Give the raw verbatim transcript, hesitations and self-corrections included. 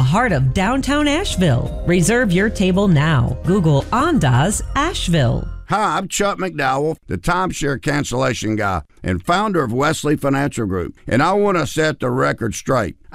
heart of downtown Asheville. Reserve your table now. Google Andaz Asheville. Hi, I'm Chuck McDowell, the timeshare cancellation guy and founder of Wesley Financial Group, and I want to set the record straight.